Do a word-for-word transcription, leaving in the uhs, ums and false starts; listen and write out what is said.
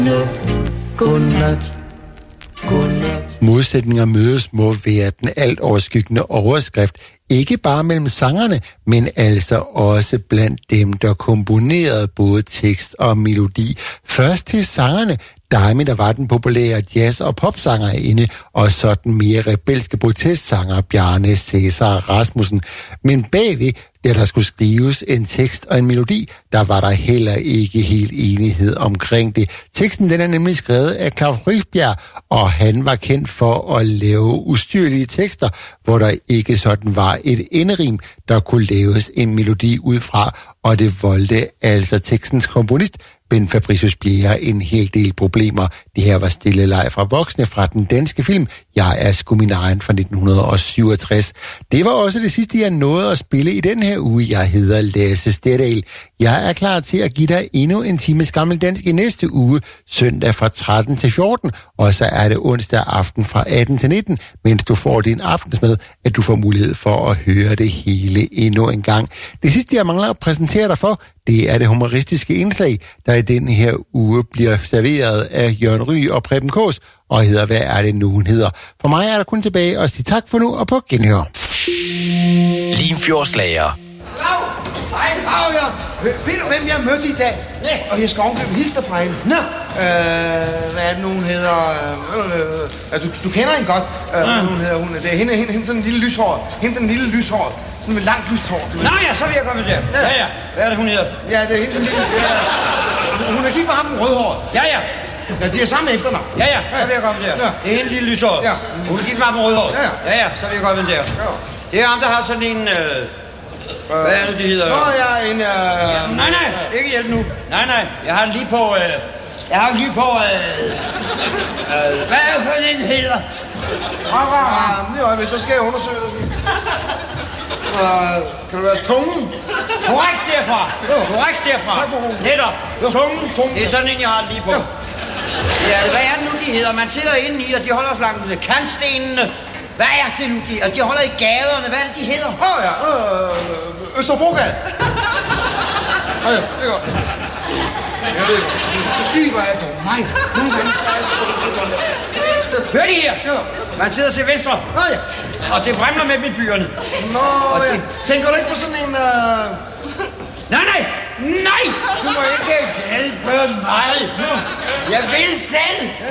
Godnat. Godnat. Modsætninger mødes må være den alt overskyggende overskrift, ikke bare mellem sangerne, men altså også blandt dem, der komponerede både tekst og melodi. Først til sangerne, Daimi, der var den populære jazz- og popsangerinde, og så den mere rebelske protestsanger Bjarne Cæsar Rasmussen. Men bagved, da der skulle skrives en tekst og en melodi, der var der heller ikke helt enighed omkring det. Teksten den er nemlig skrevet af Claus Rifbjerg, og han var kendt for at lave ustyrlige tekster, hvor der ikke sådan var et enderim, der kunne laves en melodi ud fra, og det voldte altså tekstens komponist, Ben Fabricius Bjerre, en hel del problemer. Det her var Stille leg fra voksne fra den danske film Jeg er sgu min egen fra nitten syvogtres. Det var også det sidste, jeg nåede at spille i den her uge. Jeg hedder Lasse Stedal. Jeg er klar til at give dig endnu en times gammeldansk i næste uge, søndag fra tretten til fjorten, og så er det onsdag aften fra atten til nitten, mens du får din aftensmad, at du får mulighed for at høre det hele endnu en gang. Det sidste, jeg mangler at præsentere dig for, det er det humoristiske indslag, der i den her uge bliver serveret af Jørgen Ry og Preben Kaas, og hedder Hvad er det nu, hun hedder. For mig er der kun tilbage at sige tak for nu, og på genhør. Limfjordslager. Lav! Hej, Lav, ja. Ved du, hvem jeg mødte i dag? Nej. Og jeg skal omkøbe hilse fra hende. Nå. Øh, hvad er det nu, hun hedder? Øh, øh, du, du kender hende godt. Øh, ja. Hvad hun hedder? Hun, det er hende, hende, hende sådan en lille lyshår. Hende den lille lyshår. Sådan med langt lyst hår. Nej, ja, så vil jeg komme der. Ja. ja, ja. Hvad er det, hun hedder? Ja, det er hende den lille... Ja. Hun er gift med ham den rødhåret. Ja, ja. Ja, de er sammen efternavn. Ja, ja, så vil jeg komme der. Ja. Det er hende lille lyshåret. Ja. Hun er gift med ham den rødhåret. Ja, ja. Ja, ja, så vil jeg komme der. Ja. Det er ham, der har sådan en... Øh... Hvad er det, de hedder? Nå, jeg er en... Øh... Ja, nej, nej, ikke hjælp nu. Nej, nej, jeg har lige på... Øh... Jeg har lige på... Øh... Øh... Hvad er det for den hedder? Ja, det så skal jeg undersøge det. Uh, kan det være tungen? Korrekt derfra. Ja. Korrekt derfra. Tak for ro. Netop. Ja. Tungen. Tungen. Det er sådan en, jeg har lige på. Ja. Ja, hvad er det nu, de hedder? Man sidder inde i, og de holder så langt ud. Kantstenene. Hvad er det nu, de... Og de holder i gaderne. Hvad er det, de hedder? Åh oh, ja, øh, Østerbrogade. Ja, ja, det er godt. Jeg ved ikke, hvor er dum. Nej, nogle gange er jeg så dum til dum. Hør de her. Ja. Man sidder til venstre. Nå ja. Og det vrimler med med byerne. Nå ja. det... Tænker du ikke på sådan en... Øh... Nej, nej. Nej! Du må ikke hjælpe mig. Jeg vil selv.